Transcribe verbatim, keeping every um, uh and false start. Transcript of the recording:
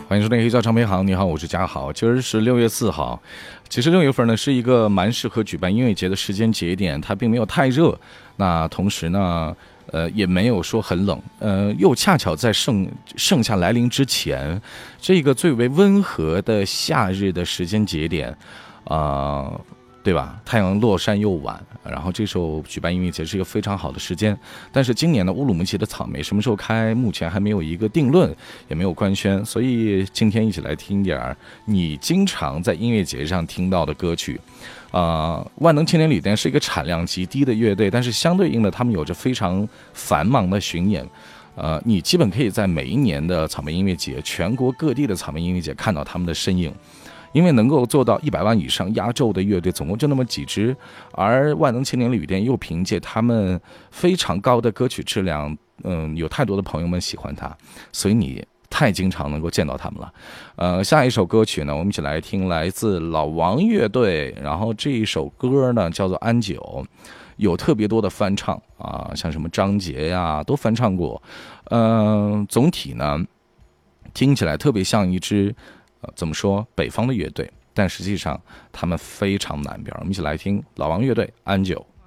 欢迎收听黑胶唱片行。你好，我是嘉豪。今儿是六月四号，其实六月份呢是一个蛮适合举办音乐节的时间节点，它并没有太热，那同时呢，呃，也没有说很冷，呃，又恰巧在盛盛夏来临之前，这个最为温和的夏日的时间节点，啊、呃。对吧？太阳落山又晚，然后这时候举办音乐节是一个非常好的时间。但是今年的乌鲁木齐的草莓什么时候开，目前还没有一个定论，也没有官宣。所以今天一起来听点你经常在音乐节上听到的歌曲。呃，万能青年旅店是一个产量极低的乐队，但是相对应的，他们有着非常繁忙的巡演。呃，你基本可以在每一年的草莓音乐节，全国各地的草莓音乐节看到他们的身影。因为能够做到一百万以上压轴的乐队总共就那么几支，而万能青年旅店又凭借他们非常高的歌曲质量，嗯，有太多的朋友们喜欢他，所以你太经常能够见到他们了。呃，下一首歌曲呢，我们一起来听来自老王乐队，然后这一首歌呢叫做《安久》，有特别多的翻唱啊，像什么张杰呀都翻唱过。嗯、呃，总体呢听起来特别像一支。呃，怎么说？北方的乐队，但实际上他们非常南边。我们一起来听老王乐队《安久》。